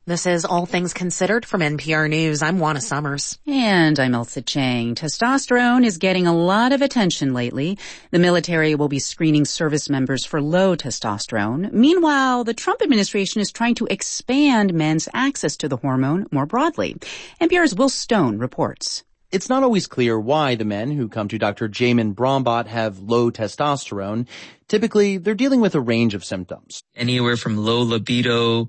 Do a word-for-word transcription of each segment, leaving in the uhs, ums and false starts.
This is All Things Considered from N P R News. I'm Juana Summers. And I'm Elsa Chang. Testosterone is getting a lot of attention lately. The military will be screening service members for low testosterone. Meanwhile, the Trump administration is trying to expand men's access to the hormone more broadly. N P R's Will Stone reports. It's not always clear why the men who come to Doctor Jamin Brombaugh have low testosterone. Typically, they're dealing with a range of symptoms. Anywhere from low libido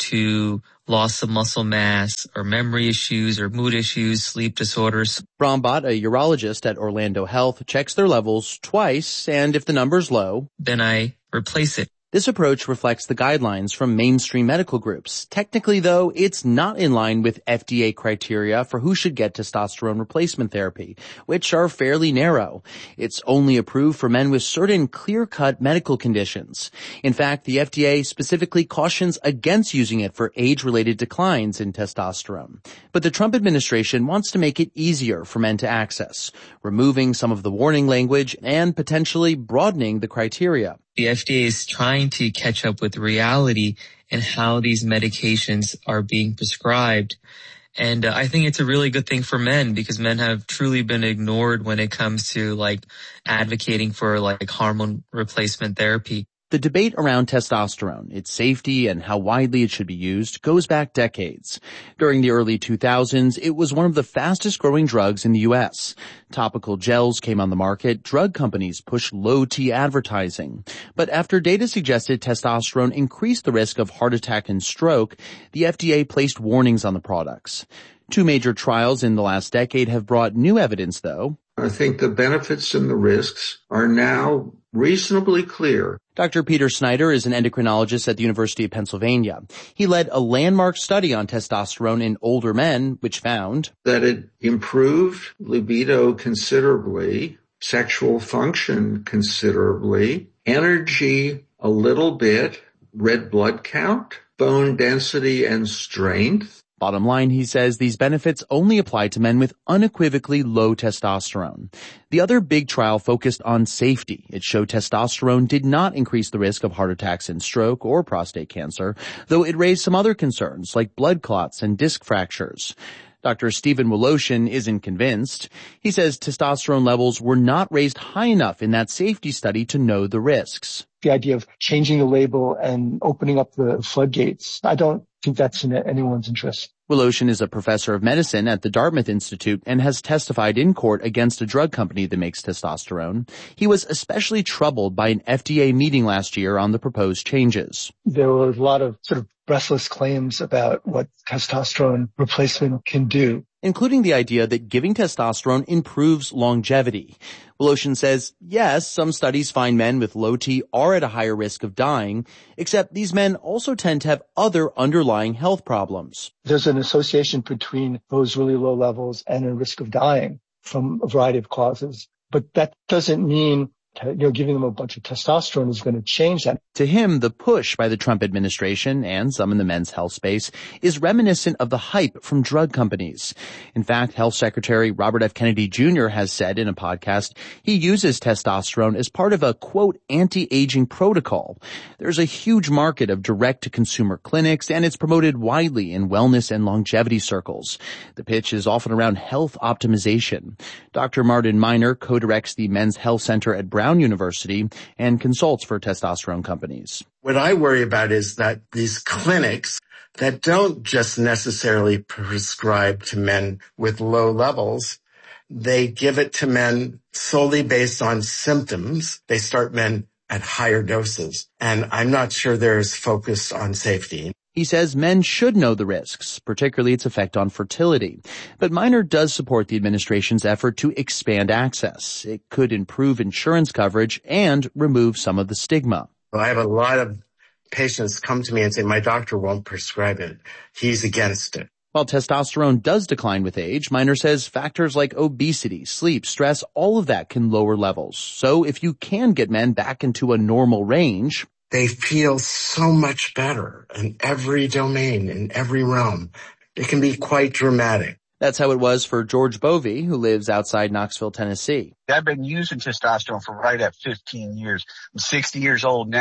to loss of muscle mass or memory issues or mood issues, sleep disorders. Brombaugh, a urologist at Orlando Health, checks their levels twice, and if the number's low, then I replace it. This approach reflects the guidelines from mainstream medical groups. Technically, though, it's not in line with F D A criteria for who should get testosterone replacement therapy, which are fairly narrow. It's only approved for men with certain clear-cut medical conditions. In fact, the F D A specifically cautions against using it for age-related declines in testosterone. But the Trump administration wants to make it easier for men to access, removing some of the warning language and potentially broadening the criteria. The F D A is trying to catch up with reality and how these medications are being prescribed. And uh, I think it's a really good thing for men because men have truly been ignored when it comes to like advocating for like hormone replacement therapy. The debate around testosterone, its safety, and how widely it should be used goes back decades. During the early two thousands, it was one of the fastest-growing drugs in the U S. Topical gels came on the market, drug companies pushed low-T advertising. But after data suggested testosterone increased the risk of heart attack and stroke, the F D A placed warnings on the products. Two major trials in the last decade have brought new evidence, though. I think the benefits and the risks are now reasonably clear. Doctor Peter Snyder is an endocrinologist at the University of Pennsylvania. He led a landmark study on testosterone in older men, which found that it improved libido considerably, sexual function considerably, energy a little bit, red blood count, bone density and strength. Bottom line, he says these benefits only apply to men with unequivocally low testosterone. The other big trial focused on safety. It showed testosterone did not increase the risk of heart attacks and stroke or prostate cancer, though it raised some other concerns like blood clots and disc fractures. Doctor Stephen Woloshin isn't convinced. He says testosterone levels were not raised high enough in that safety study to know the risks. The idea of changing the label and opening up the floodgates, I don't think that's in anyone's interest. Woloshin is a professor of medicine at the Dartmouth Institute and has testified in court against a drug company that makes testosterone. He was especially troubled by an F D A meeting last year on the proposed changes. There were a lot of sort of breathless claims about what testosterone replacement can do, including the idea that giving testosterone improves longevity. Woloshin says, yes, some studies find men with low T are at a higher risk of dying, except these men also tend to have other underlying health problems. There's an association between those really low levels and a risk of dying from a variety of causes. But that doesn't mean you know, giving them a bunch of testosterone is going to change that. To him, the push by the Trump administration and some in the men's health space is reminiscent of the hype from drug companies. In fact, Health Secretary Robert F. Kennedy Junior has said in a podcast he uses testosterone as part of a, quote, anti-aging protocol. There's a huge market of direct-to-consumer clinics, and it's promoted widely in wellness and longevity circles. The pitch is often around health optimization. Doctor Martin Miner co-directs the Men's Health Center at Brown University and consults for testosterone companies. What I worry about is that these clinics that don't just necessarily prescribe to men with low levels, they give it to men solely based on symptoms. They start men at higher doses, and I'm not sure they're as focused on safety. He says men should know the risks, particularly its effect on fertility. But Miner does support the administration's effort to expand access. It could improve insurance coverage and remove some of the stigma. I have a lot of patients come to me and say, my doctor won't prescribe it. He's against it. While testosterone does decline with age, Miner says factors like obesity, sleep, stress, all of that can lower levels. So if you can get men back into a normal range, they feel so much better in every domain, in every realm. It can be quite dramatic. That's how it was for George Bovey, who lives outside Knoxville, Tennessee. I've been using testosterone for right at fifteen years. I'm sixty years old now.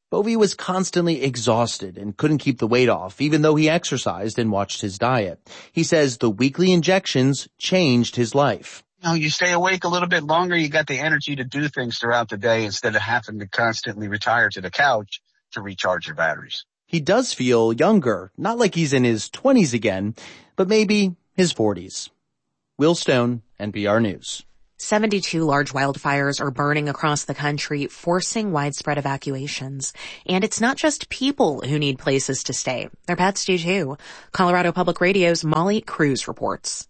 Bovee was constantly exhausted and couldn't keep the weight off, even though he exercised and watched his diet. He says the weekly injections changed his life. You know, you stay awake a little bit longer, you got the energy to do things throughout the day instead of having to constantly retire to the couch to recharge your batteries. He does feel younger, not like he's in his twenties again, but maybe his forties. Will Stone, N P R News. seventy-two large wildfires are burning across the country, forcing widespread evacuations. And it's not just people who need places to stay. Their pets do too. Colorado Public Radio's Molly Cruz reports.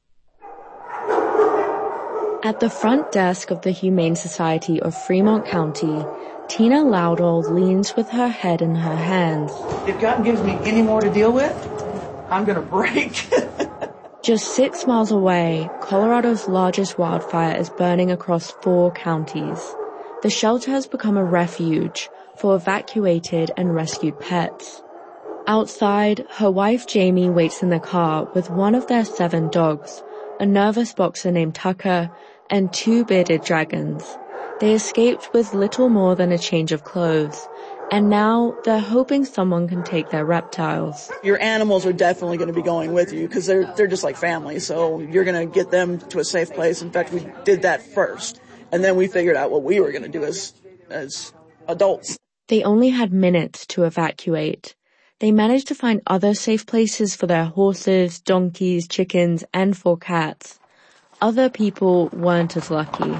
At the front desk of the Humane Society of Fremont County, Tina Loudall leans with her head in her hands. If God gives me any more to deal with, I'm going to break. Just six miles away, Colorado's largest wildfire is burning across four counties. The shelter has become a refuge for evacuated and rescued pets. Outside, her wife Jamie waits in the car with one of their seven dogs, a nervous boxer named Tucker, and two bearded dragons. They escaped with little more than a change of clothes, and now they're hoping someone can take their reptiles. Your animals are definitely going to be going with you because they're they're just like family, so you're going to get them to a safe place. In fact, we did that first, and then we figured out what we were going to do as as adults. They only had minutes to evacuate. They managed to find other safe places for their horses, donkeys, chickens, and for cats. Other people weren't as lucky.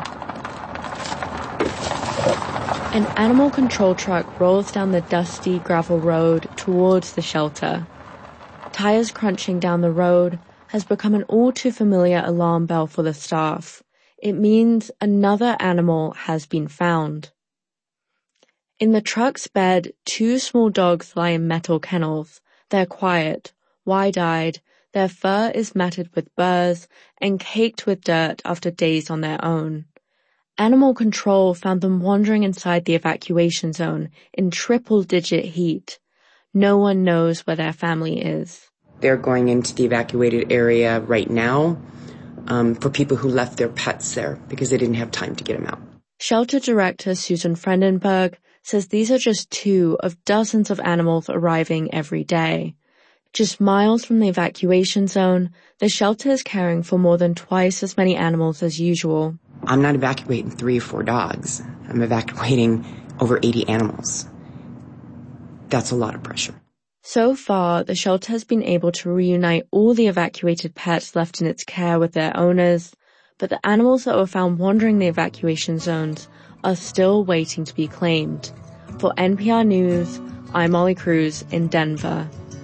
An animal control truck rolls down the dusty gravel road towards the shelter. Tires crunching down the road has become an all-too-familiar alarm bell for the staff. It means another animal has been found. In the truck's bed, two small dogs lie in metal kennels. They're quiet, wide-eyed, their fur is matted with burrs and caked with dirt after days on their own. Animal control found them wandering inside the evacuation zone in triple-digit heat. No one knows where their family is. They're going into the evacuated area right now um, for people who left their pets there because they didn't have time to get them out. Shelter director Susan Frendenberg says these are just two of dozens of animals arriving every day. Just miles from the evacuation zone, the shelter is caring for more than twice as many animals as usual. I'm not evacuating three or four dogs. I'm evacuating over eighty animals. That's a lot of pressure. So far, the shelter has been able to reunite all the evacuated pets left in its care with their owners, but the animals that were found wandering the evacuation zones are still waiting to be claimed. For N P R News, I'm Molly Cruz in Denver.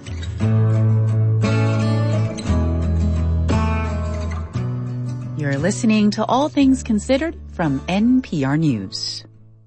You're listening to All Things Considered from N P R News.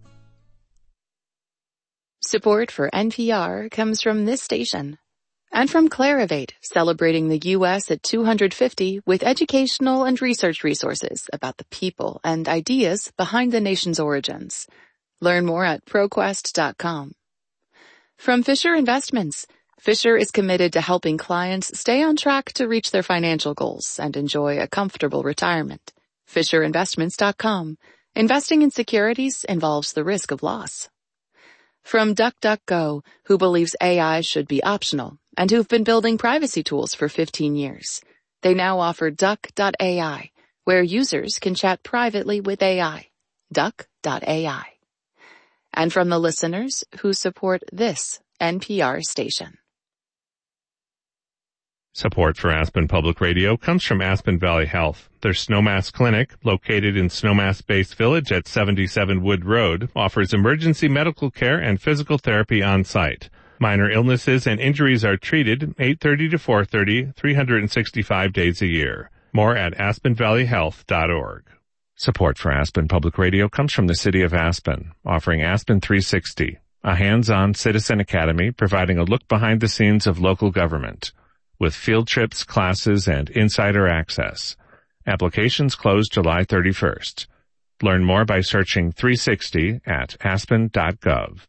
Support for N P R comes from this station and from Clarivate, celebrating the U S at two hundred fifty with educational and research resources about the people and ideas behind the nation's origins. Learn more at ProQuest dot com. From Fisher Investments, Fisher is committed to helping clients stay on track to reach their financial goals and enjoy a comfortable retirement. Fisher Investments dot com. Investing in securities involves the risk of loss. From DuckDuckGo, who believes A I should be optional and who've been building privacy tools for fifteen years. They now offer Duck dot A I, where users can chat privately with A I. Duck dot A I. And from the listeners who support this N P R station. Support for Aspen Public Radio comes from Aspen Valley Health. Their Snowmass Clinic, located in Snowmass Base Village at seventy-seven Wood Road, offers emergency medical care and physical therapy on site. Minor illnesses and injuries are treated eight thirty to four thirty, three hundred sixty-five days a year. More at aspen valley health dot org. Support for Aspen Public Radio comes from the City of Aspen, offering Aspen three sixty, a hands-on citizen academy providing a look behind the scenes of local government, with field trips, classes, and insider access. Applications close July thirty-first. Learn more by searching three sixty at aspen dot gov.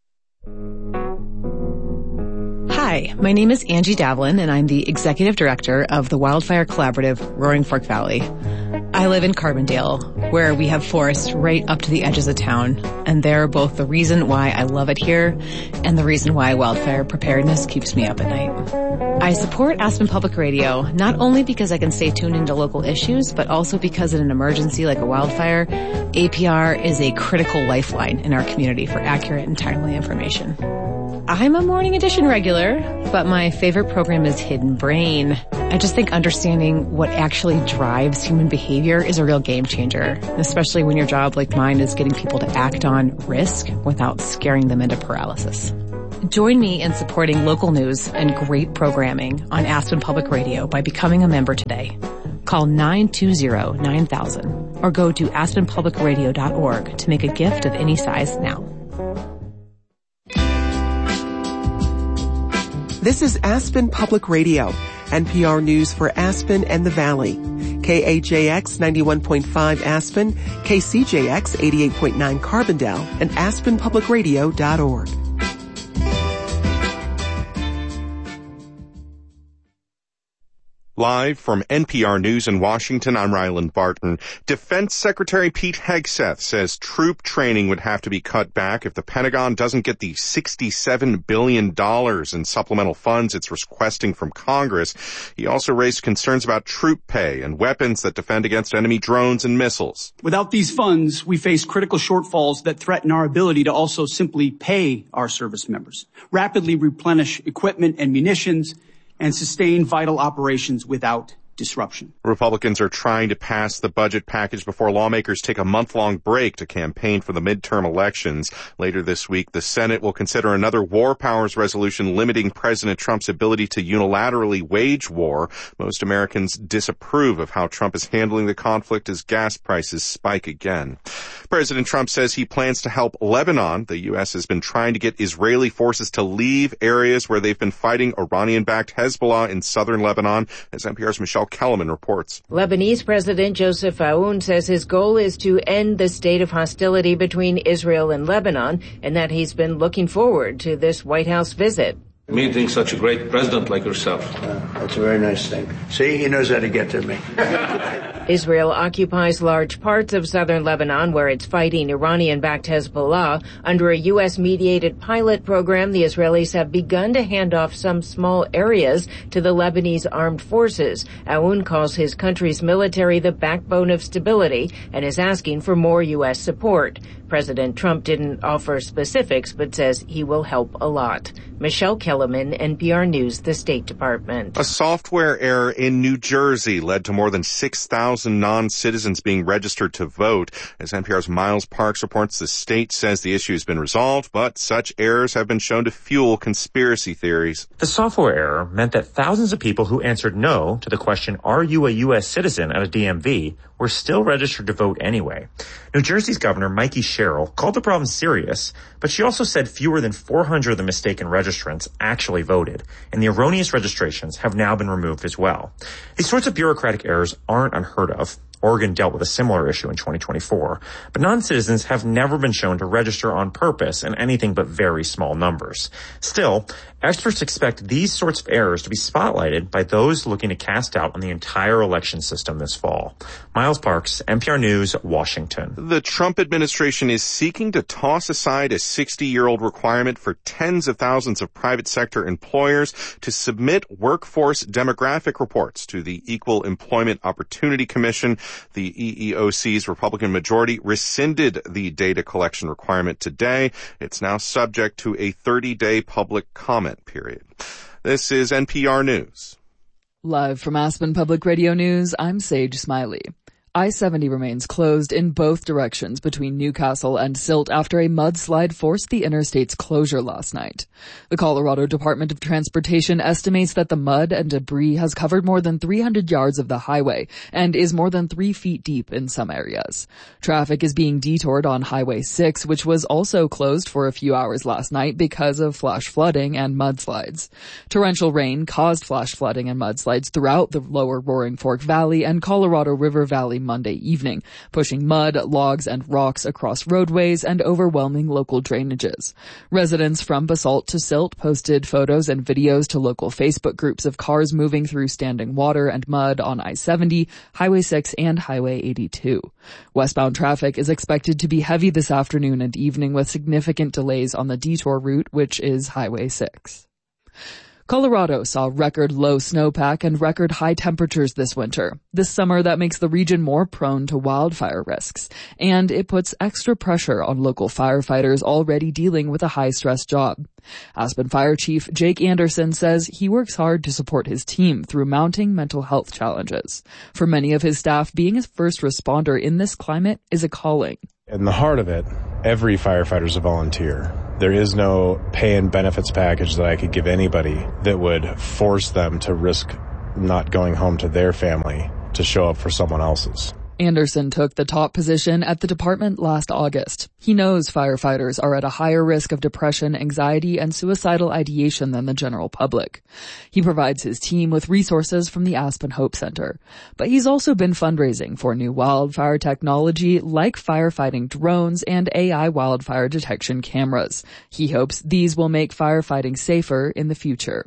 Hi, my name is Angie Davlin, and I'm the Executive Director of the Wildfire Collaborative Roaring Fork Valley. I live in Carbondale, where we have forests right up to the edges of town. And they're both the reason why I love it here and the reason why wildfire preparedness keeps me up at night. I support Aspen Public Radio, not only because I can stay tuned into local issues, but also because in an emergency like a wildfire, A P R is a critical lifeline in our community for accurate and timely information. I'm a Morning Edition regular, but my favorite program is Hidden Brain. I just think understanding what actually drives human behavior is a real game changer, especially when your job, like mine, is getting people to act on risk without scaring them into paralysis. Join me in supporting local news and great programming on Aspen Public Radio by becoming a member today. Call nine two zero nine thousand or go to aspen public radio dot org to make a gift of any size now. This is Aspen Public Radio, N P R News for Aspen and the Valley. K A J X ninety-one point five Aspen, K C J X eighty-eight point nine Carbondale, and aspen public radio dot org. Live from N P R News in Washington, I'm Ryland Barton. Defense Secretary Pete Hegseth says troop training would have to be cut back if the Pentagon doesn't get the sixty-seven billion dollars in supplemental funds it's requesting from Congress. He also raised concerns about troop pay and weapons that defend against enemy drones and missiles. Without these funds, we face critical shortfalls that threaten our ability to also simply pay our service members, rapidly replenish equipment and munitions, and sustain vital operations without disruption. Republicans are trying to pass the budget package before lawmakers take a month-long break to campaign for the midterm elections. Later this week, the Senate will consider another war powers resolution limiting President Trump's ability to unilaterally wage war. Most Americans disapprove of how Trump is handling the conflict as gas prices spike again. President Trump says he plans to help Lebanon. The U S has been trying to get Israeli forces to leave areas where they've been fighting Iranian-backed Hezbollah in southern Lebanon, as N P R's Michelle Kellerman reports. Lebanese President Joseph Aoun says his goal is to end the state of hostility between Israel and Lebanon, and that he's been looking forward to this White House visit. Meeting such a great president like yourself. Uh, that's a very nice thing. See, he knows how to get to me. Israel occupies large parts of southern Lebanon where it's fighting Iranian-backed Hezbollah. Under a U S-mediated pilot program, the Israelis have begun to hand off some small areas to the Lebanese armed forces. Aoun calls his country's military the backbone of stability and is asking for more U S support. President Trump didn't offer specifics, but says he will help a lot. Michelle Kellerman, N P R News, the State Department. A software error in New Jersey led to more than six thousand non-citizens being registered to vote. As N P R's Miles Parks reports, the state says the issue has been resolved, but such errors have been shown to fuel conspiracy theories. The software error meant that thousands of people who answered no to the question, are you a U S citizen at a D M V, were still registered to vote anyway. New Jersey's Governor Mikey Sherrill called the problem serious, but she also said fewer than four hundred of the mistaken registrants actually voted, and the erroneous registrations have now been removed as well. These sorts of bureaucratic errors aren't unheard of. Oregon dealt with a similar issue in twenty twenty-four, but non-citizens have never been shown to register on purpose in anything but very small numbers. Still, experts expect these sorts of errors to be spotlighted by those looking to cast doubt on the entire election system this fall. Miles Parks, N P R News, Washington. The Trump administration is seeking to toss aside a sixty-year-old requirement for tens of thousands of private sector employers to submit workforce demographic reports to the Equal Employment Opportunity Commission. The E E O C's Republican majority rescinded the data collection requirement today. It's now subject to a thirty-day public comment period. This is N P R News. Live from Aspen Public Radio News, I'm Sage Smiley. I seventy remains closed in both directions between Newcastle and Silt after a mudslide forced the interstate's closure last night. The Colorado Department of Transportation estimates that the mud and debris has covered more than three hundred yards of the highway and is more than three feet deep in some areas. Traffic is being detoured on Highway six, which was also closed for a few hours last night because of flash flooding and mudslides. Torrential rain caused flash flooding and mudslides throughout the lower Roaring Fork Valley and Colorado River Valley Monday evening, pushing mud, logs, and rocks across roadways and overwhelming local drainages. Residents from Basalt to Silt posted photos and videos to local Facebook groups of cars moving through standing water and mud on I seventy, Highway six, and Highway eighty-two. Westbound traffic is expected to be heavy this afternoon and evening with significant delays on the detour route, which is Highway six. Colorado saw record low snowpack and record high temperatures this winter. This summer, that makes the region more prone to wildfire risks, and it puts extra pressure on local firefighters already dealing with a high-stress job. Aspen Fire Chief Jake Anderson says he works hard to support his team through mounting mental health challenges. For many of his staff, being a first responder in this climate is a calling. In the heart of it, every firefighter is a volunteer. There is no pay and benefits package that I could give anybody that would force them to risk not going home to their family to show up for someone else's. Anderson took the top position at the department last August. He knows firefighters are at a higher risk of depression, anxiety, and suicidal ideation than the general public. He provides his team with resources from the Aspen Hope Center. But he's also been fundraising for new wildfire technology like firefighting drones and A I wildfire detection cameras. He hopes these will make firefighting safer in the future.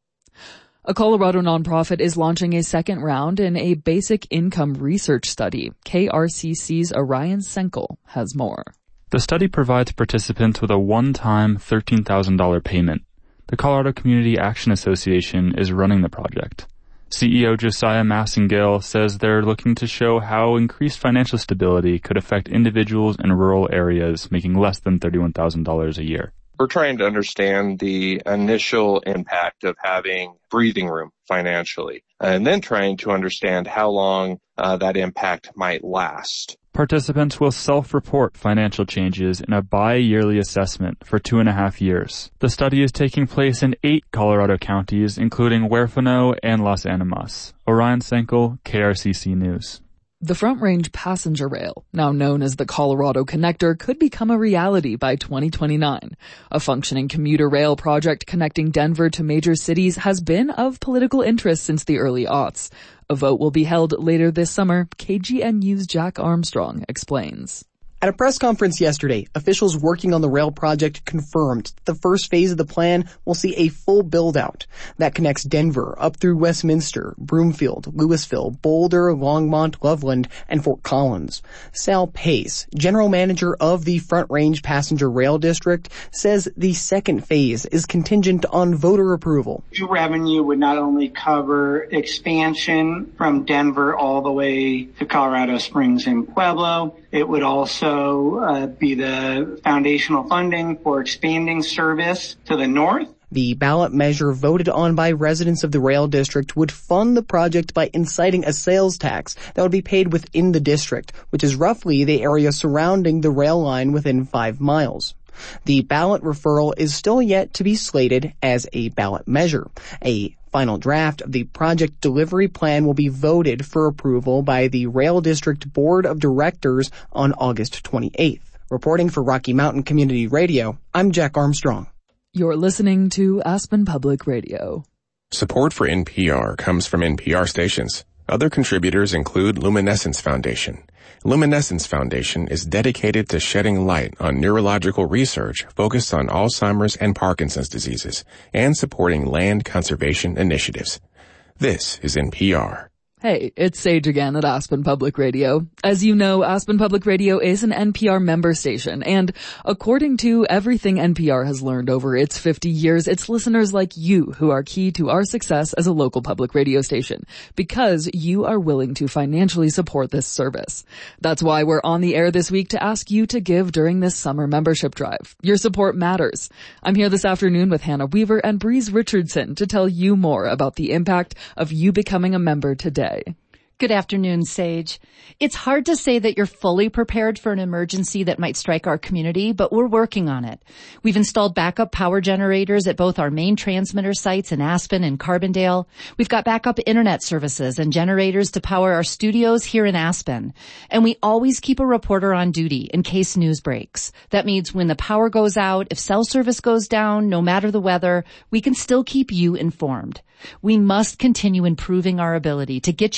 A Colorado nonprofit is launching a second round in a basic income research study. K R C C's Orion Senkel has more. The study provides participants with a one-time thirteen thousand dollars payment. The Colorado Community Action Association is running the project. C E O Josiah Massingale says they're looking to show how increased financial stability could affect individuals in rural areas making less than thirty-one thousand dollars a year. We're trying to understand the initial impact of having breathing room financially, and then trying to understand how long uh, that impact might last. Participants will self-report financial changes in a bi-yearly assessment for two and a half years. The study is taking place in eight Colorado counties, including Huerfano and Las Animas. Orion Senkel, K R C C News. The Front Range Passenger Rail, now known as the Colorado Connector, could become a reality by twenty twenty-nine. A functioning commuter rail project connecting Denver to major cities has been of political interest since the early aughts. A vote will be held later this summer. K G N U's Jack Armstrong explains. At a press conference yesterday, officials working on the rail project confirmed the first phase of the plan will see a full build-out that connects Denver up through Westminster, Broomfield, Louisville, Boulder, Longmont, Loveland, and Fort Collins. Sal Pace, general manager of the Front Range Passenger Rail District, says the second phase is contingent on voter approval. New revenue would not only cover expansion from Denver all the way to Colorado Springs and Pueblo, it would also uh, be the foundational funding for expanding service to the north. The ballot measure voted on by residents of the rail district would fund the project by inciting a sales tax that would be paid within the district, which is roughly the area surrounding the rail line within five miles. The ballot referral is still yet to be slated as a ballot measure. A final draft of the project delivery plan will be voted for approval by the Rail District Board of Directors on August twenty-eighth. Reporting for Rocky Mountain Community Radio, I'm Jack Armstrong. You're listening to Aspen Public Radio. Support for N P R comes from N P R stations. Other contributors include Luminescence Foundation. Luminescence Foundation is dedicated to shedding light on neurological research focused on Alzheimer's and Parkinson's diseases and supporting land conservation initiatives. This is N P R. Hey, it's Sage again at Aspen Public Radio. As you know, Aspen Public Radio is an N P R member station, and according to everything N P R has learned over its fifty years, it's listeners like you who are key to our success as a local public radio station, because you are willing to financially support this service. That's why we're on the air this week to ask you to give during this summer membership drive. Your support matters. I'm here this afternoon with Hannah Weaver and Breeze Richardson to tell you more about the impact of you becoming a member today. Good afternoon, Sage. It's hard to say that you're fully prepared for an emergency that might strike our community, but we're working on it. We've installed backup power generators at both our main transmitter sites in Aspen and Carbondale. We've got backup internet services and generators to power our studios here in Aspen. And we always keep a reporter on duty in case news breaks. That means when the power goes out, if cell service goes down, no matter the weather, we can still keep you informed. We must continue improving our ability to get you the information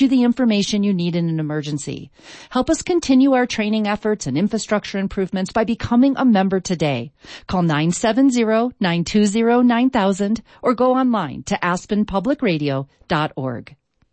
information you need in an emergency. Help us continue our training efforts and infrastructure improvements by becoming a member today. Call nine seven zero, nine two zero, nine thousand or go online to aspen public radio dot org.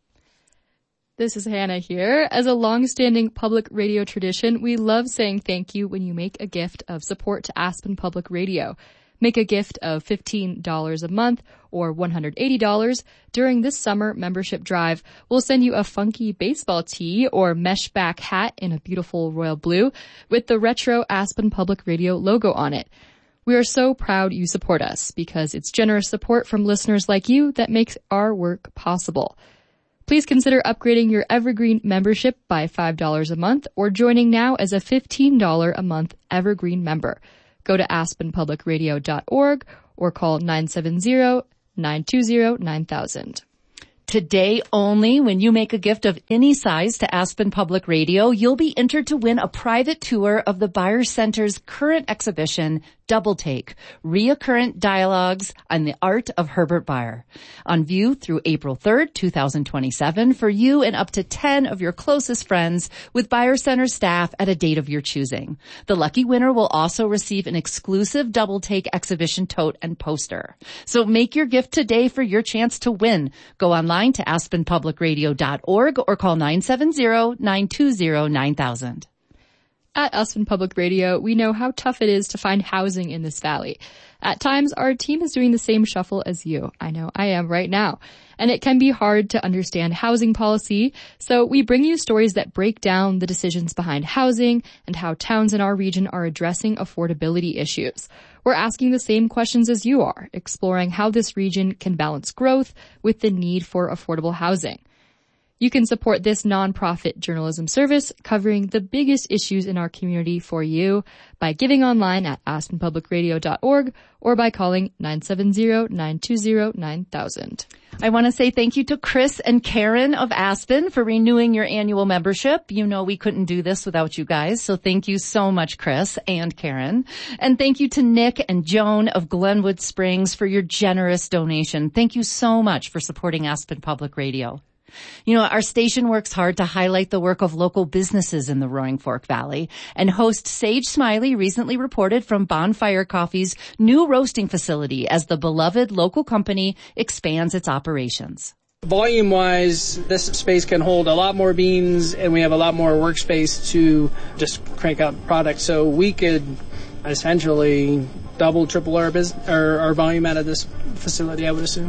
This is Hannah here. As a long-standing public radio tradition, we love saying thank you when you make a gift of support to Aspen Public Radio. Make a gift of fifteen dollars a month or one hundred eighty dollars during this summer membership drive. We'll send you a funky baseball tee or mesh back hat in a beautiful royal blue with the retro Aspen Public Radio logo on it. We are so proud you support us because it's generous support from listeners like you that makes our work possible. Please consider upgrading your Evergreen membership by five dollars a month or joining now as a fifteen dollars a month Evergreen member. Go to aspen public radio dot org or call nine seven zero, nine two zero, nine thousand. Today only, when you make a gift of any size to Aspen Public Radio, you'll be entered to win a private tour of the Byers Center's current exhibition, Double Take, Reoccurrent Dialogues on the Art of Herbert Bayer. On view through April third, twenty twenty-seven for you and up to ten of your closest friends with Byers Center staff at a date of your choosing. The lucky winner will also receive an exclusive Double Take exhibition tote and poster. So make your gift today for your chance to win. Go online to aspen public radio dot org or call nine seven zero, nine two zero, nine thousand. At Aspen Public Radio, we know how tough it is to find housing in this valley. At times, our team is doing the same shuffle as you. I know I am right now. And it can be hard to understand housing policy, so we bring you stories that break down the decisions behind housing and how towns in our region are addressing affordability issues. We're asking the same questions as you are, exploring how this region can balance growth with the need for affordable housing. You can support this nonprofit journalism service covering the biggest issues in our community for you by giving online at aspen public radio dot org or by calling nine seven zero, nine two zero, nine thousand. I want to say thank you to Chris and Karen of Aspen for renewing your annual membership. You know we couldn't do this without you guys, so thank you so much, Chris and Karen. And thank you to Nick and Joan of Glenwood Springs for your generous donation. Thank you so much for supporting Aspen Public Radio. You know, our station works hard to highlight the work of local businesses in the Roaring Fork Valley, and host Sage Smiley recently reported from Bonfire Coffee's new roasting facility as the beloved local company expands its operations. Volume-wise, this space can hold a lot more beans, and we have a lot more workspace to just crank out products. So we could essentially double, triple our, biz- our, our volume out of this facility, I would assume.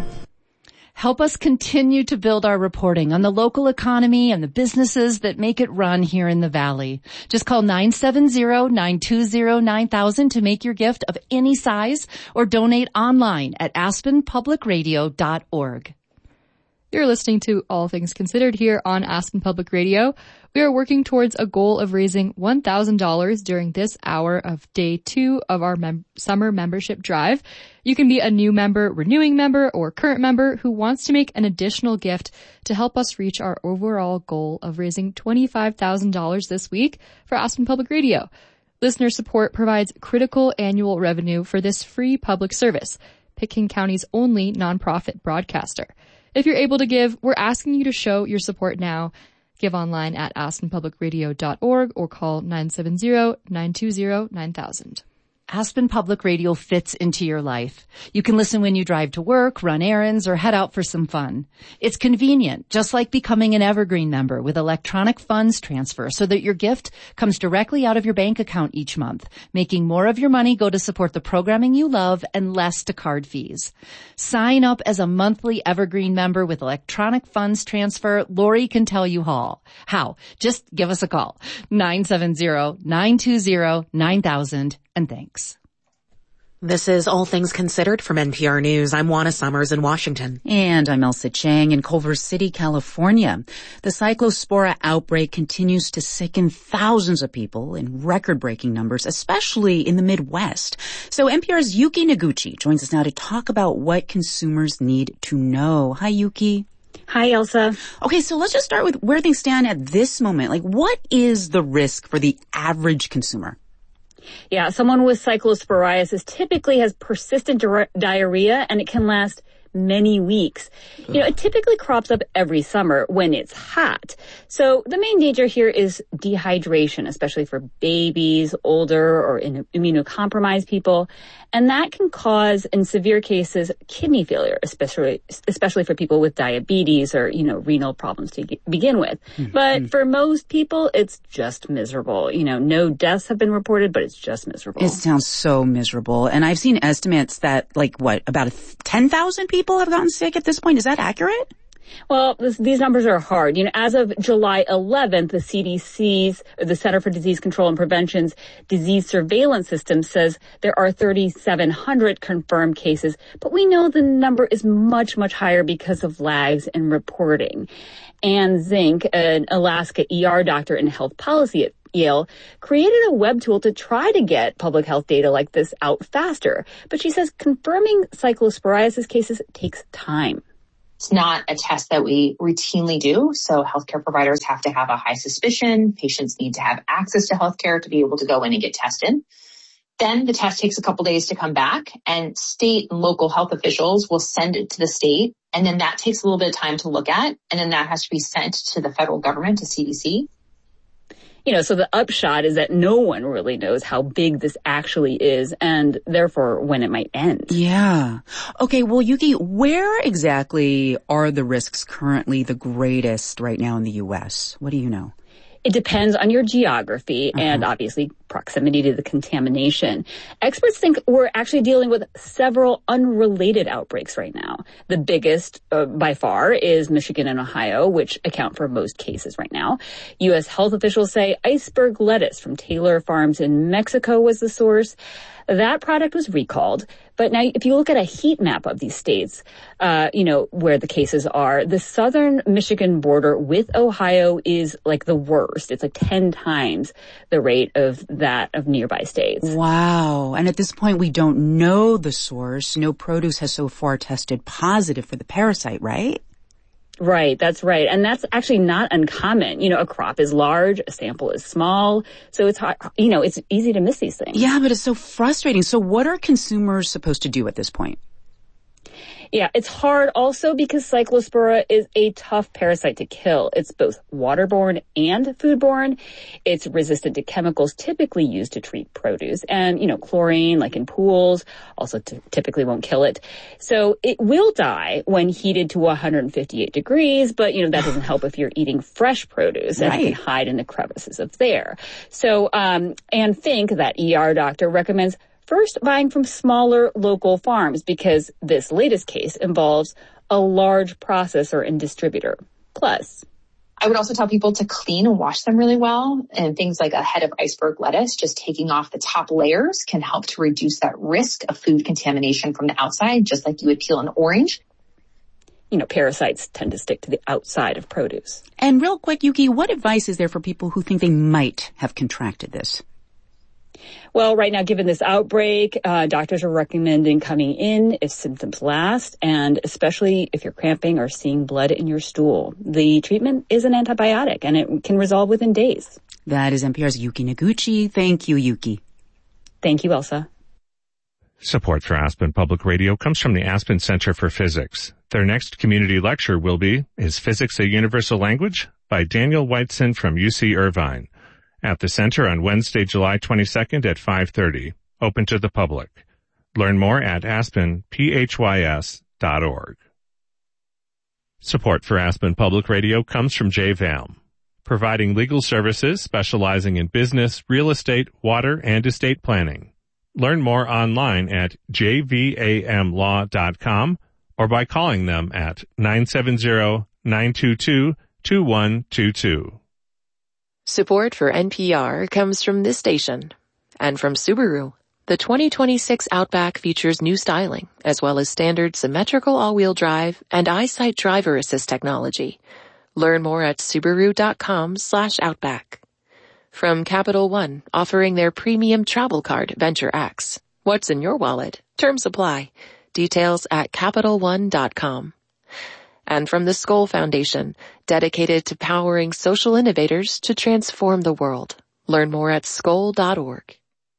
Help us continue to build our reporting on the local economy and the businesses that make it run here in the Valley. Just call nine seven zero, nine two zero, nine thousand to make your gift of any size or donate online at aspen public radio dot org. You're listening to All Things Considered here on Aspen Public Radio. We are working towards a goal of raising one thousand dollars during this hour of day two of our mem- summer membership drive. You can be a new member, renewing member, or current member who wants to make an additional gift to help us reach our overall goal of raising twenty-five thousand dollars this week for Aspen Public Radio. Listener support provides critical annual revenue for this free public service, Pitkin County's only nonprofit broadcaster. If you're able to give, we're asking you to show your support now. Give online at aspen public radio dot org or call nine seven zero, nine two zero, nine thousand. Aspen Public Radio fits into your life. You can listen when you drive to work, run errands, or head out for some fun. It's convenient, just like becoming an Evergreen member with electronic funds transfer so that your gift comes directly out of your bank account each month, making more of your money go to support the programming you love and less to card fees. Sign up as a monthly Evergreen member with electronic funds transfer. Lori can tell you how. How? Just give us a call. nine seven zero, nine two zero, nine thousand. And thanks. This is All Things Considered from N P R News. I'm Juana Summers in Washington. And I'm Elsa Chang in Culver City, California. The cyclospora outbreak continues to sicken thousands of people in record-breaking numbers, especially in the Midwest. So N P R's Yuki Noguchi joins us now to talk about what consumers need to know. Hi, Yuki. Hi, Elsa. Okay, so let's just start with where things stand at this moment. Like, what is the risk for the average consumer? Yeah, someone with cyclosporiasis typically has persistent di- diarrhea, and it can last many weeks. You know, it typically crops up every summer when it's hot. So the main danger here is dehydration, especially for babies, older or immunocompromised people. And that can cause, in severe cases, kidney failure, especially especially for people with diabetes or, you know, renal problems to g- begin with. Mm-hmm. But for most people, it's just miserable. You know, no deaths have been reported, but it's just miserable. It sounds so miserable. And I've seen estimates that, like, what, about ten thousand people have gotten sick at this point? Is that accurate? Well, this, these numbers are hard. You know, as of July eleventh, the C D C's, the Center for Disease Control and Prevention's disease surveillance system says there are three thousand seven hundred confirmed cases, but we know the number is much, much higher because of lags in reporting. Ann Zink, an Alaska E R doctor and health policy at Yale, created a web tool to try to get public health data like this out faster. But she says confirming cyclosporiasis cases takes time. It's not a test that we routinely do, so healthcare providers have to have a high suspicion. Patients need to have access to healthcare to be able to go in and get tested. Then the test takes a couple days to come back, and state and local health officials will send it to the state, and then that takes a little bit of time to look at, and then that has to be sent to the federal government, to C D C. You know, so the upshot is that no one really knows how big this actually is and therefore when it might end. Yeah. Okay, well, Yuki, where exactly are the risks currently the greatest right now in the U S? What do you know? It depends on your geography uh-huh. and obviously proximity to the contamination. Experts think we're actually dealing with several unrelated outbreaks right now. The biggest uh, by far is Michigan and Ohio, which account for most cases right now. U S health officials say iceberg lettuce from Taylor Farms in Mexico was the source. That product was recalled. But now if you look at a heat map of these states, uh, you know, where the cases are, the southern Michigan border with Ohio is like the worst. It's like ten times the rate of that of nearby states. Wow. And at this point, we don't know the source. No produce has so far tested positive for the parasite, right? Right, that's right. And that's actually not uncommon. You know, a crop is large, a sample is small, so it's hard, you know, it's easy to miss these things. Yeah, but it's so frustrating. So what are consumers supposed to do at this point? Yeah, it's hard also because Cyclospora is a tough parasite to kill. It's both waterborne and foodborne. It's resistant to chemicals typically used to treat produce. And, you know, chlorine, like in pools, also t- typically won't kill it. So it will die when heated to one hundred fifty-eight degrees, but, you know, that doesn't help if you're eating fresh produce and right. It can hide in the crevices of there. So, um, Ann Fink, that E R doctor, recommends first buying from smaller local farms because this latest case involves a large processor and distributor. Plus, I would also tell people to clean and wash them really well. And things like a head of iceberg lettuce, just taking off the top layers can help to reduce that risk of food contamination from the outside, just like you would peel an orange. You know, parasites tend to stick to the outside of produce. And real quick, Yuki, what advice is there for people who think they might have contracted this? Well, right now, given this outbreak, uh, doctors are recommending coming in if symptoms last, and especially if you're cramping or seeing blood in your stool. The treatment is an antibiotic, and it can resolve within days. That is N P R's Yuki Noguchi. Thank you, Yuki. Thank you, Elsa. Support for Aspen Public Radio comes from the Aspen Center for Physics. Their next community lecture will be, Is Physics a Universal Language? By Daniel Whiteson from U C Irvine. At the center on Wednesday, July twenty-second at five thirty. Open to the public. Learn more at aspen p h y s dot org. Support for Aspen Public Radio comes from J V A M, providing legal services specializing in business, real estate, water, and estate planning. Learn more online at j v a m law dot com or by calling them at nine seven zero, nine two two, two one two two. Support for N P R comes from this station and from Subaru. The twenty twenty-six Outback features new styling, as well as standard symmetrical all-wheel drive and EyeSight driver assist technology. Learn more at Subaru.com slash Outback. From Capital One, offering their premium travel card, Venture X. What's in your wallet? Terms apply. Details at Capital One dot com. And from the Skoll Foundation, dedicated to powering social innovators to transform the world. Learn more at skoll dot org.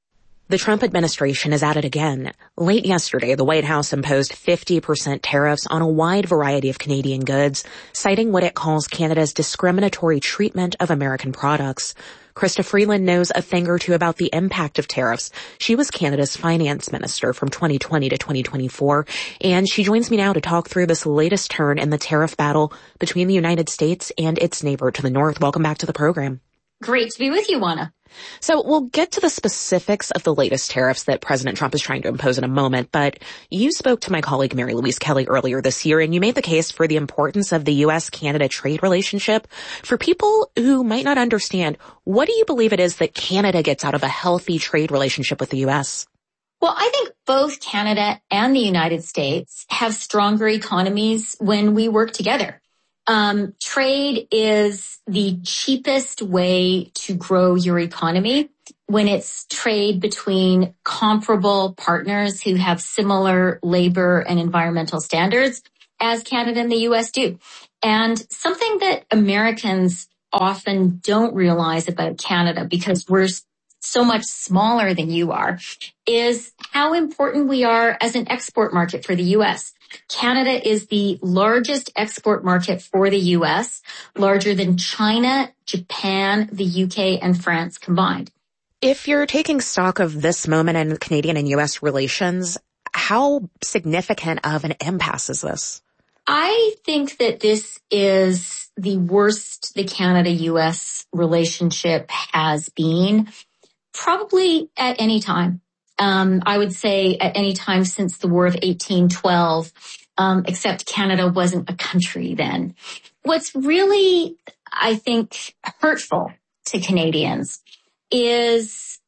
The Trump administration is at it again. Late yesterday, the White House imposed fifty percent tariffs on a wide variety of Canadian goods, citing what it calls Canada's discriminatory treatment of American products. Krista Freeland knows a thing or two about the impact of tariffs. She was Canada's finance minister from twenty twenty to twenty twenty-four, and she joins me now to talk through this latest turn in the tariff battle between the United States and its neighbor to the north. Welcome back to the program. Great to be with you, Juana. So we'll get to the specifics of the latest tariffs that President Trump is trying to impose in a moment, but you spoke to my colleague Mary Louise Kelly earlier this year, and you made the case for the importance of the U S Canada trade relationship. For people who might not understand, what do you believe it is that Canada gets out of a healthy trade relationship with the U S? Well, I think both Canada and the United States have stronger economies when we work together. Um, trade is the cheapest way to grow your economy when it's trade between comparable partners who have similar labor and environmental standards as Canada and the U S do. And something that Americans often don't realize about Canada, because we're so much smaller than you are, is how important we are as an export market for the U S. Canada is the largest export market for the U S, larger than China, Japan, the U K, and France combined. If you're taking stock of this moment in Canadian and U S relations, how significant of an impasse is this? I think that this is the worst the Canada-U S relationship has been, probably at any time. Um, I would say at any time since the War of eighteen twelve, um, except Canada wasn't a country then. What's really, I think, hurtful to Canadians is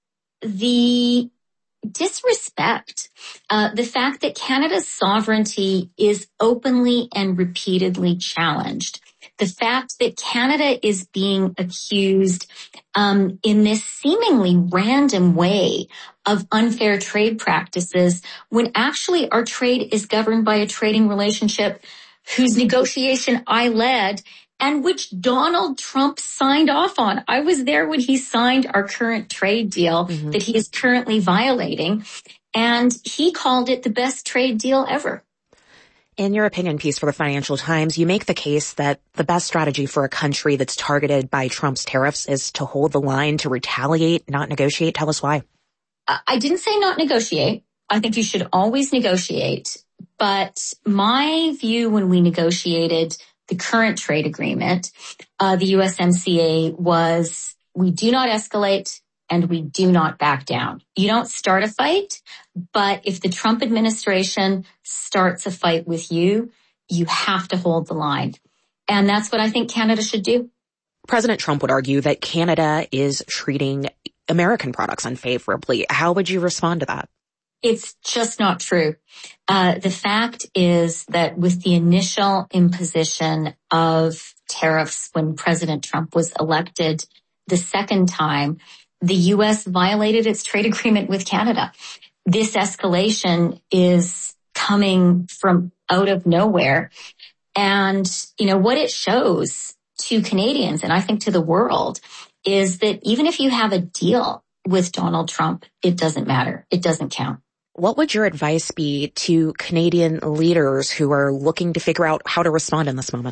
the disrespect, uh, the fact that Canada's sovereignty is openly and repeatedly challenged. The fact that Canada is being accused um, in this seemingly random way of unfair trade practices when actually our trade is governed by a trading relationship whose negotiation I led and which Donald Trump signed off on. I was there when he signed our current trade deal mm-hmm. that he is currently violating, and he called it the best trade deal ever. In your opinion piece for the Financial Times, you make the case that the best strategy for a country that's targeted by Trump's tariffs is to hold the line, to retaliate, not negotiate. Tell us why. I didn't say not negotiate. I think you should always negotiate. But my view when we negotiated the current trade agreement, uh, the U S M C A, was we do not escalate and we do not back down. You don't start a fight, but if the Trump administration starts a fight with you, you have to hold the line. And that's what I think Canada should do. President Trump would argue that Canada is treating American products unfavorably. How would you respond to that? It's just not true. Uh, the fact is that with the initial imposition of tariffs when President Trump was elected the second time, the U S violated its trade agreement with Canada. This escalation is coming from out of nowhere. And, you know, what it shows to Canadians, and I think to the world, is that even if you have a deal with Donald Trump, it doesn't matter. It doesn't count. What would your advice be to Canadian leaders who are looking to figure out how to respond in this moment?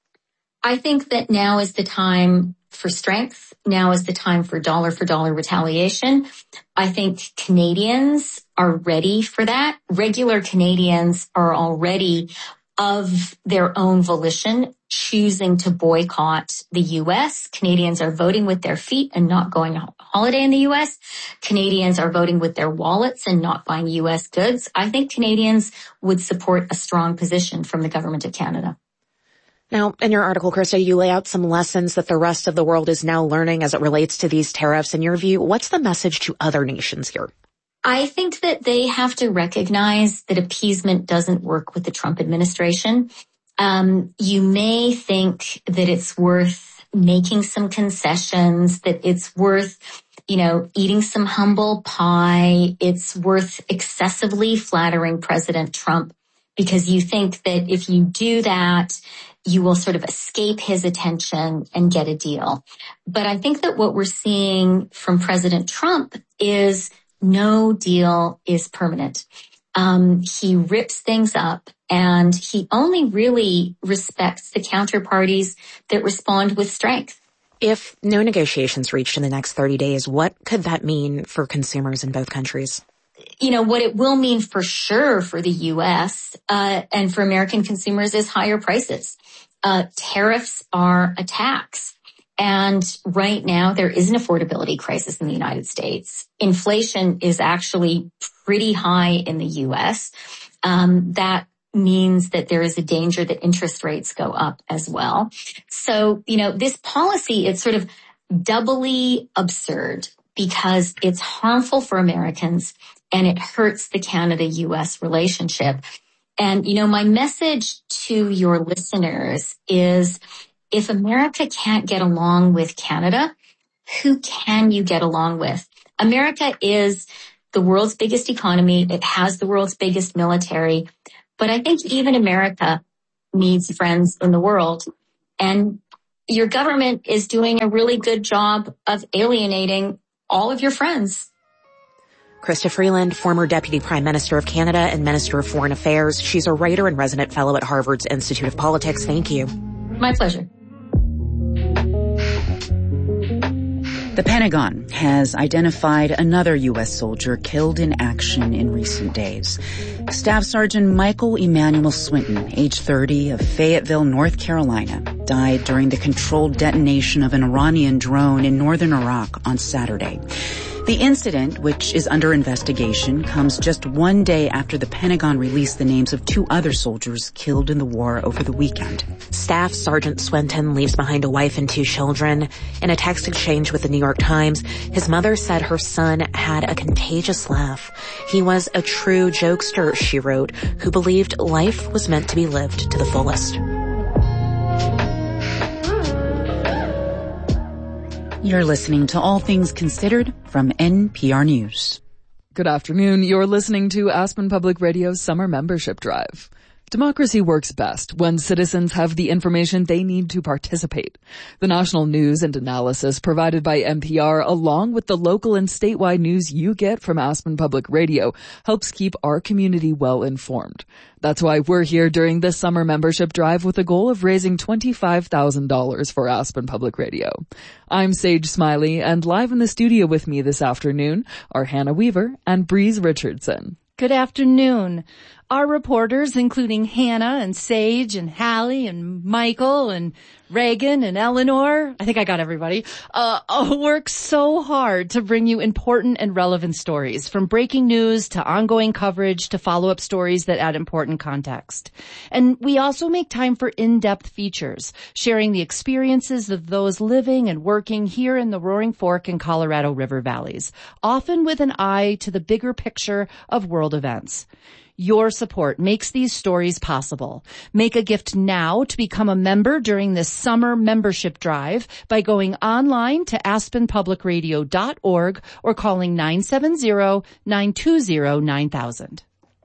I think that now is the time for strength. Now is the time for dollar for dollar retaliation. I think Canadians are ready for that. Regular Canadians are already of their own volition choosing to boycott the U S. Canadians are voting with their feet and not going on holiday in the U S. Canadians are voting with their wallets and not buying U S goods. I think Canadians would support a strong position from the government of Canada. Now, in your article, Krista, you lay out some lessons that the rest of the world is now learning as it relates to these tariffs. In your view, what's the message to other nations here? I think that they have to recognize that appeasement doesn't work with the Trump administration. Um, you may think that it's worth making some concessions, that it's worth, you know, eating some humble pie. It's worth excessively flattering President Trump because you think that if you do that, you will sort of escape his attention and get a deal. But I think that what we're seeing from President Trump is no deal is permanent. Um, he rips things up, and he only really respects the counterparties that respond with strength. If no negotiations reached in the next thirty days, what could that mean for consumers in both countries? You know, what it will mean for sure for the U S uh, and for American consumers is higher prices. Uh, tariffs are a tax. And right now, there is an affordability crisis in the United States. Inflation is actually pretty high in the U S. Um, that means that there is a danger that interest rates go up as well. So, you know, this policy, it's sort of doubly absurd because it's harmful for Americans and it hurts the Canada-U S relationship. And, you know, my message to your listeners is, if America can't get along with Canada, who can you get along with? America is the world's biggest economy. It has the world's biggest military. But I think even America needs friends in the world. And your government is doing a really good job of alienating all of your friends. Chrystia Freeland, former Deputy Prime Minister of Canada and Minister of Foreign Affairs. She's a writer and resident fellow at Harvard's Institute of Politics. Thank you. My pleasure. The Pentagon has identified another U S soldier killed in action in recent days. Staff Sergeant Michael Emmanuel Swinton, age thirty, of Fayetteville, North Carolina, died during the controlled detonation of an Iranian drone in northern Iraq on Saturday. The incident, which is under investigation, comes just one day after the Pentagon released the names of two other soldiers killed in the war over the weekend. Staff Sergeant Swinton leaves behind a wife and two children. In a text exchange with the New York Times, his mother said her son had a contagious laugh. He was a true jokester, she wrote, who believed life was meant to be lived to the fullest. You're listening to All Things Considered from N P R News. Good afternoon. You're listening to Aspen Public Radio's Summer Membership Drive. Democracy works best when citizens have the information they need to participate. The national news and analysis provided by N P R, along with the local and statewide news you get from Aspen Public Radio, helps keep our community well informed. That's why we're here during this summer membership drive with a goal of raising twenty-five thousand dollars for Aspen Public Radio. I'm Sage Smiley, and live in the studio with me this afternoon are Hannah Weaver and Breeze Richardson. Good afternoon. Our reporters, including Hannah and Sage and Hallie and Michael and Reagan and Eleanor, I think I got everybody, uh, uh, work so hard to bring you important and relevant stories, from breaking news to ongoing coverage to follow-up stories that add important context. And we also make time for in-depth features, sharing the experiences of those living and working here in the Roaring Fork and Colorado River valleys, often with an eye to the bigger picture of world events. Your support makes these stories possible. Make a gift now to become a member during this summer membership drive by going online to aspen public radio dot org or calling nine seven zero, nine two zero, nine thousand.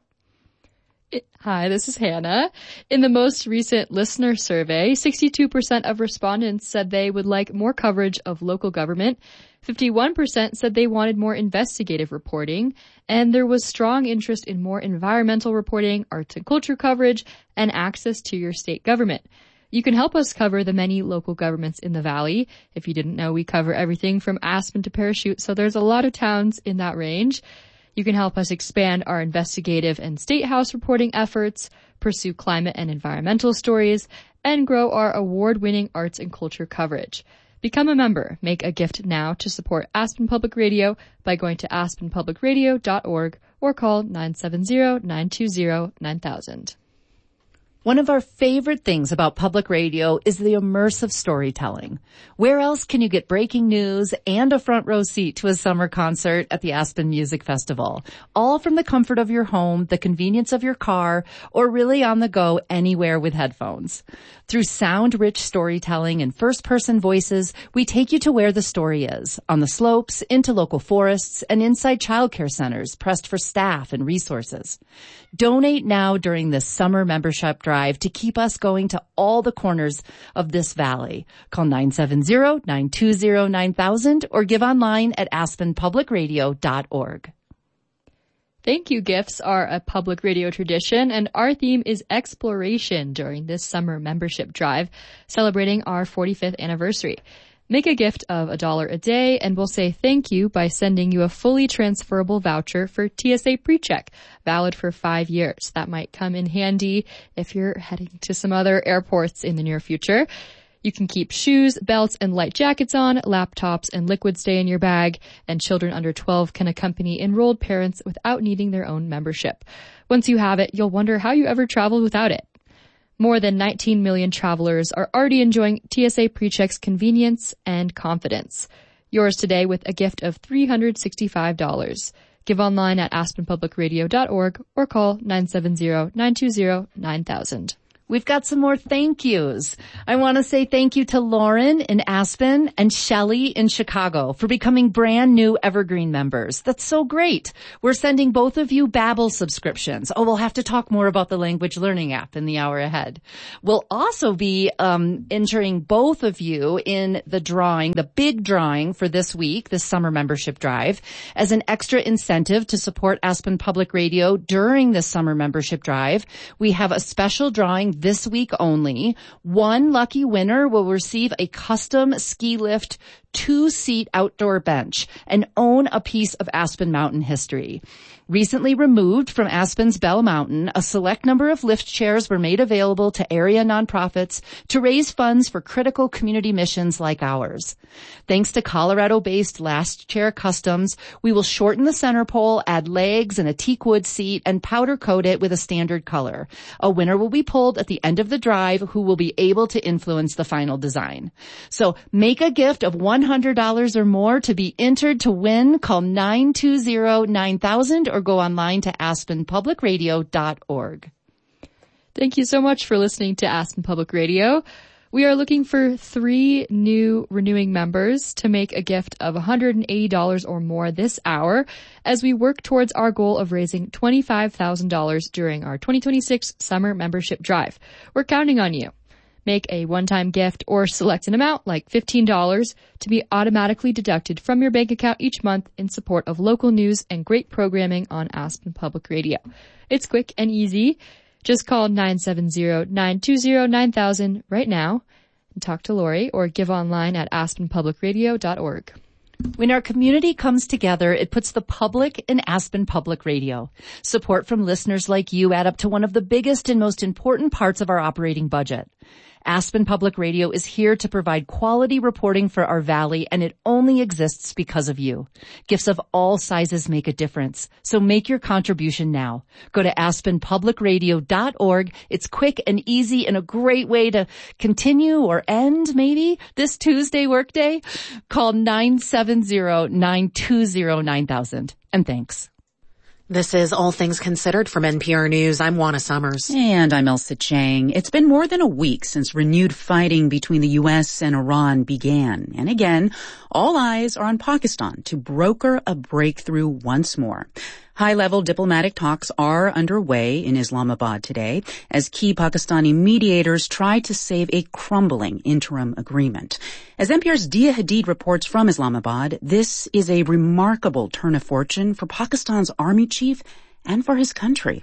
Hi, this is Hannah. In the most recent listener survey, sixty-two percent of respondents said they would like more coverage of local government. fifty-one percent said they wanted more investigative reporting, and there was strong interest in more environmental reporting, arts and culture coverage, and access to your state government. You can help us cover the many local governments in the Valley. If you didn't know, we cover everything from Aspen to Parachute, so there's a lot of towns in that range. You can help us expand our investigative and state house reporting efforts, pursue climate and environmental stories, and grow our award-winning arts and culture coverage. Become a member. Make a gift now to support Aspen Public Radio by going to aspen public radio dot org or call nine seven zero, nine two zero, nine thousand. One of our favorite things about public radio is the immersive storytelling. Where else can you get breaking news and a front row seat to a summer concert at the Aspen Music Festival? All from the comfort of your home, the convenience of your car, or really on the go anywhere with headphones. Through sound-rich storytelling and first-person voices, we take you to where the story is, on the slopes, into local forests, and inside childcare centers pressed for staff and resources. Donate now during this summer membership drive to keep us going to all the corners of this valley. Call nine seven zero, nine two zero, nine thousand or give online at aspen public radio dot org. Thank you gifts are a public radio tradition, and our theme is exploration during this summer membership drive, celebrating our forty-fifth anniversary. Make a gift of a dollar a day, and we'll say thank you by sending you a fully transferable voucher for T S A PreCheck, valid for five years. That might come in handy if you're heading to some other airports in the near future. You can keep shoes, belts, and light jackets on, laptops and liquids stay in your bag, and children under twelve can accompany enrolled parents without needing their own membership. Once you have it, you'll wonder how you ever traveled without it. More than nineteen million travelers are already enjoying T S A PreCheck's convenience and confidence. Yours today with a gift of three hundred sixty-five dollars. Give online at aspen public radio dot org or call nine seven zero, nine two zero, nine thousand. We've got some more thank yous. I want to say thank you to Lauren in Aspen and Shelley in Chicago for becoming brand new Evergreen members. That's so great. We're sending both of you Babbel subscriptions. Oh, we'll have to talk more about the language learning app in the hour ahead. We'll also be um entering both of you in the drawing, the big drawing for this week, this summer membership drive, as an extra incentive to support Aspen Public Radio during this summer membership drive. We have a special drawing this week only. One lucky winner will receive a custom ski lift two-seat outdoor bench and own a piece of Aspen Mountain history. Recently removed from Aspen's Bell Mountain, a select number of lift chairs were made available to area nonprofits to raise funds for critical community missions like ours. Thanks to Colorado-based Last Chair Customs, we will shorten the center pole, add legs and a teak wood seat, and powder coat it with a standard color. A winner will be pulled at the end of the drive who will be able to influence the final design. So make a gift of one hundred dollars or more to be entered to win. Call nine two zero, nine thousand or go online to aspen public radio dot org. Thank you so much for listening to Aspen Public Radio. We are looking for three new renewing members to make a gift of one hundred eighty dollars or more this hour as we work towards our goal of raising twenty-five thousand dollars during our twenty twenty-six summer membership drive. We're counting on you. Make a one-time gift or select an amount like fifteen dollars to be automatically deducted from your bank account each month in support of local news and great programming on Aspen Public Radio. It's quick and easy. Just call nine seven zero, nine two zero, nine thousand right now and talk to Lori or give online at aspen public radio dot org. When our community comes together, it puts the public in Aspen Public Radio. Support from listeners like you add up to one of the biggest and most important parts of our operating budget. Aspen Public Radio is here to provide quality reporting for our valley, and it only exists because of you. Gifts of all sizes make a difference, so make your contribution now. Go to aspen public radio dot org. It's quick and easy and a great way to continue or end, maybe, this Tuesday workday. Call nine seven zero, nine two zero, nine thousand. And thanks. This is All Things Considered from N P R News. I'm Juana Summers. And I'm Elsa Chang. It's been more than a week since renewed fighting between the U S and Iran began. And again, all eyes are on Pakistan to broker a breakthrough once more. High-level diplomatic talks are underway in Islamabad today as key Pakistani mediators try to save a crumbling interim agreement. As N P R's Dia Hadid reports from Islamabad, this is a remarkable turn of fortune for Pakistan's army chief and for his country.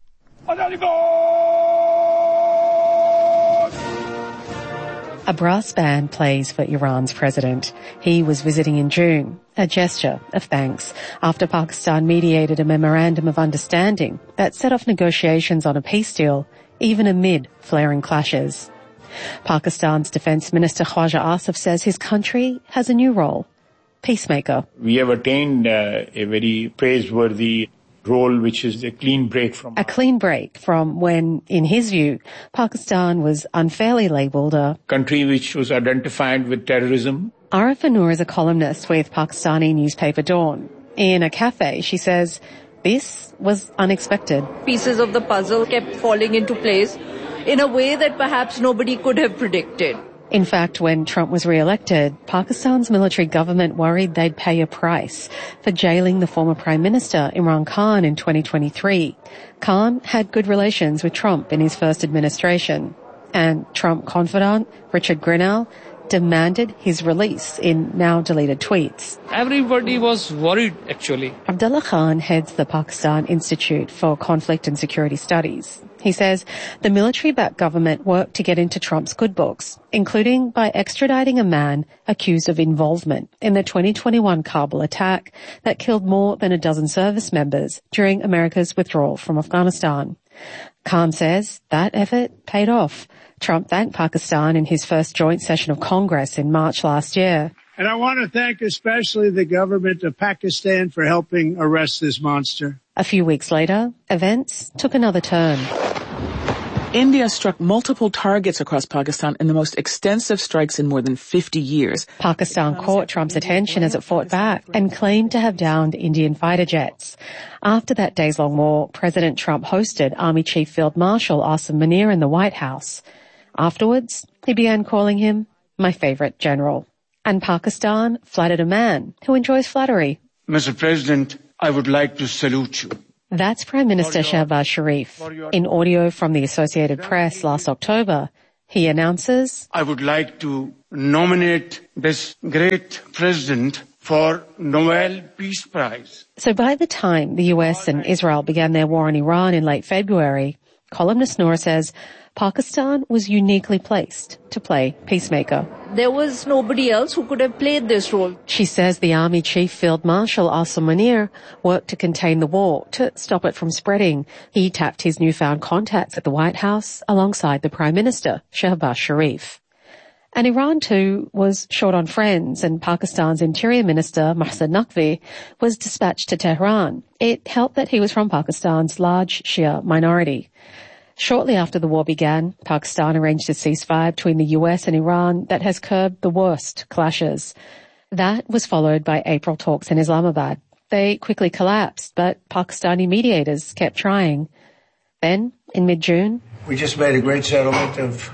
A brass band plays for Iran's president. He was visiting in June, a gesture of thanks after Pakistan mediated a memorandum of understanding that set off negotiations on a peace deal, even amid flaring clashes. Pakistan's Defense Minister Khwaja Asif says his country has a new role, peacemaker. We have attained uh, a very praiseworthy role, which is a clean break from... A clean break from when, in his view, Pakistan was unfairly labelled a... country which was identified with terrorism. Arifa Noor is a columnist with Pakistani newspaper Dawn. In a cafe, she says, this was unexpected. Pieces of the puzzle kept falling into place in a way that perhaps nobody could have predicted. In fact, when Trump was re-elected, Pakistan's military government worried they'd pay a price for jailing the former Prime Minister Imran Khan in twenty twenty-three. Khan had good relations with Trump in his first administration. And Trump confidant Richard Grenell demanded his release in now deleted tweets. Everybody was worried, actually. Abdullah Khan heads the Pakistan Institute for Conflict and Security Studies. He says the military-backed government worked to get into Trump's good books, including by extraditing a man accused of involvement in the twenty twenty-one Kabul attack that killed more than a dozen service members during America's withdrawal from Afghanistan. Khan says that effort paid off. Trump thanked Pakistan in his first joint session of Congress in March last year. And I want to thank especially the government of Pakistan for helping arrest this monster. A few weeks later, events took another turn. India struck multiple targets across Pakistan in the most extensive strikes in more than fifty years. Pakistan caught Trump's attention as it fought back and claimed to have downed Indian fighter jets. After that days-long war, President Trump hosted Army Chief Field Marshal Asim Munir in the White House. Afterwards, he began calling him my favorite general. And Pakistan flattered a man who enjoys flattery. Mister President, I would like to salute you. That's Prime Minister Shehbaz Sharif. In audio from the Associated Press last October, he announces, I would like to nominate this great president for Nobel Peace Prize. So by the time the U S and Israel began their war in Iran in late February, columnist Noor says Pakistan was uniquely placed to play peacemaker. There was nobody else who could have played this role. She says the Army Chief Field Marshal Asim Munir worked to contain the war, to stop it from spreading. He tapped his newfound contacts at the White House alongside the Prime Minister, Shehbaz Sharif. And Iran, too, was short on friends, and Pakistan's Interior Minister, Mohsen Naqvi, was dispatched to Tehran. It helped that he was from Pakistan's large Shia minority. Shortly after the war began, Pakistan arranged a ceasefire between the U S and Iran that has curbed the worst clashes. That was followed by April talks in Islamabad. They quickly collapsed, but Pakistani mediators kept trying. Then, in mid-June, we just made a great settlement of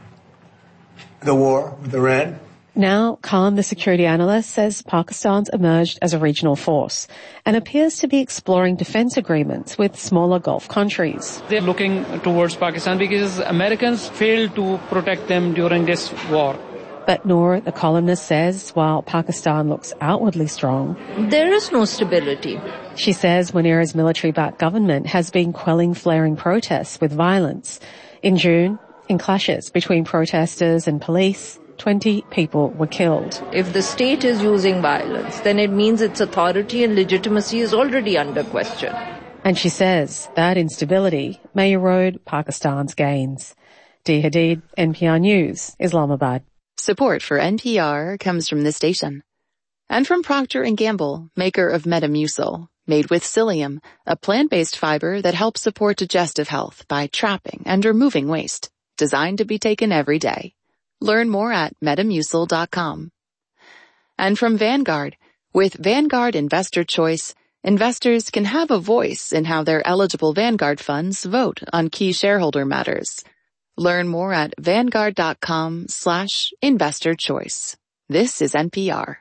the war with Iran. Now, Khan, the security analyst, says Pakistan's emerged as a regional force and appears to be exploring defense agreements with smaller Gulf countries. They're looking towards Pakistan because Americans failed to protect them during this war. But Noor, the columnist, says while Pakistan looks outwardly strong, there is no stability. She says Munir's military-backed government has been quelling flaring protests with violence. In June, in clashes between protesters and police, twenty people were killed. If the state is using violence, then it means its authority and legitimacy is already under question. And she says that instability may erode Pakistan's gains. Dee Hadid, N P R News, Islamabad. Support for N P R comes from this station. And from Procter and Gamble, maker of Metamucil, made with psyllium, a plant-based fiber that helps support digestive health by trapping and removing waste. Designed to be taken every day. Learn more at metamucil dot com. And from Vanguard, with Vanguard Investor Choice, investors can have a voice in how their eligible Vanguard funds vote on key shareholder matters. Learn more at vanguard dot com slash investor choice. This is N P R.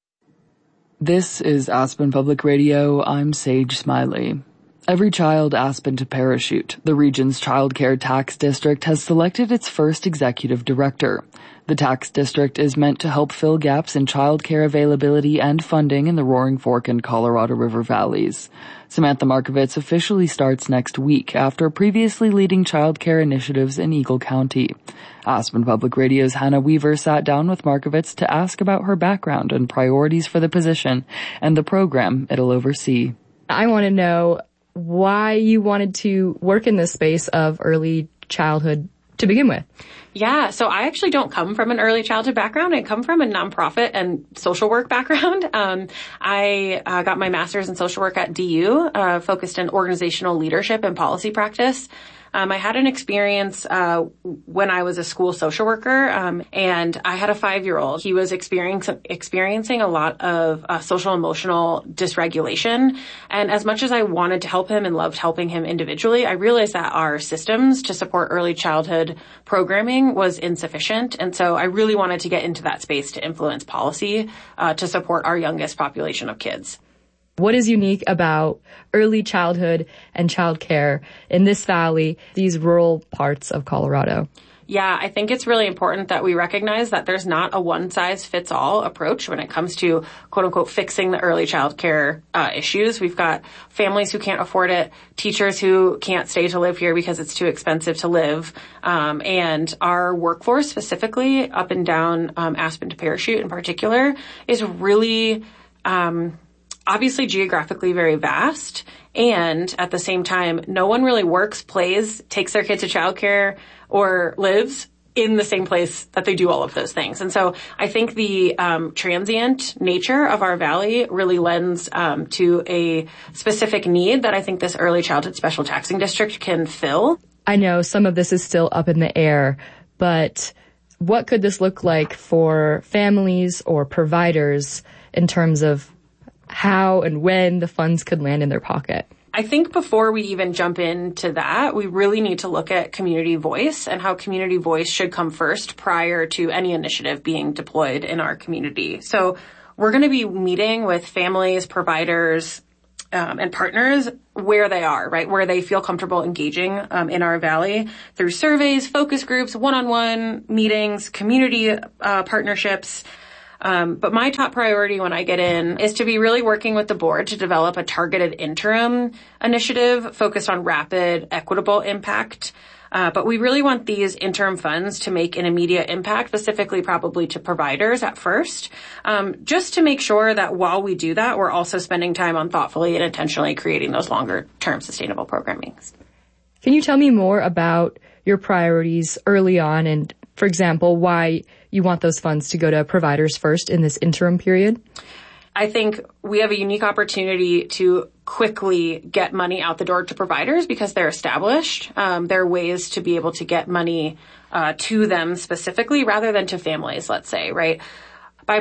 This is Aspen Public Radio. I'm Sage Smiley. Every child Aspen to Parachute, the region's child care tax district, has selected its first executive director. The tax district is meant to help fill gaps in child care availability and funding in the Roaring Fork and Colorado River valleys. Samantha Markovitz officially starts next week after previously leading child care initiatives in Eagle County. Aspen Public Radio's Hannah Weaver sat down with Markovitz to ask about her background and priorities for the position and the program it'll oversee. I want to know why you wanted to work in this space of early childhood to begin with. Yeah, so I actually don't come from an early childhood background. I come from a nonprofit and social work background. Um, I uh, got my master's in social work at D U, uh, focused in organizational leadership and policy practice. Um, I had an experience uh when I was a school social worker, um, and I had a five-year-old. He was experiencing experiencing a lot of uh, social emotional dysregulation. And as much as I wanted to help him and loved helping him individually, I realized that our systems to support early childhood programming was insufficient. And so I really wanted to get into that space to influence policy uh, to support our youngest population of kids. What is unique about early childhood and child care in this valley, these rural parts of Colorado? Yeah, I think it's really important that we recognize that there's not a one-size-fits-all approach when it comes to, quote-unquote, fixing the early child care uh, issues. We've got families who can't afford it, teachers who can't stay to live here because it's too expensive to live, um, and our workforce, specifically up and down um, Aspen to Parachute in particular, is really um, obviously geographically very vast. And at the same time, no one really works, plays, takes their kid to childcare, or lives in the same place that they do all of those things. And so I think the um, transient nature of our valley really lends um, to a specific need that I think this early childhood special taxing district can fill. I know some of this is still up in the air, but what could this look like for families or providers in terms of how and when the funds could land in their pocket? I think before we even jump into that, we really need to look at community voice and how community voice should come first prior to any initiative being deployed in our community. So we're going to be meeting with families, providers, um, and partners where they are, right? Where they feel comfortable engaging um, in our valley through surveys, focus groups, one-on-one meetings, community uh, partnerships. Um, but my top priority when I get in is to be really working with the board to develop a targeted interim initiative focused on rapid, equitable impact. Uh, but we really want these interim funds to make an immediate impact, specifically probably to providers at first, um, just to make sure that while we do that, we're also spending time on thoughtfully and intentionally creating those longer-term sustainable programmings. Can you tell me more about your priorities early on and, for example, why you want those funds to go to providers first in this interim period? I think we have a unique opportunity to quickly get money out the door to providers because they're established. Um, there are ways to be able to get money uh, to them specifically rather than to families, let's say, right?